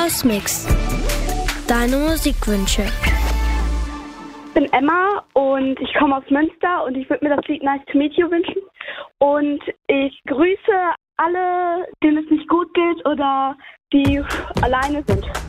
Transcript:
Hausmix. Deine Musikwünsche. Ich bin Emma und ich komme aus Münster und ich würde mir das Lied Nice to Meet You wünschen. Und ich grüße alle, denen es nicht gut geht oder die alleine sind.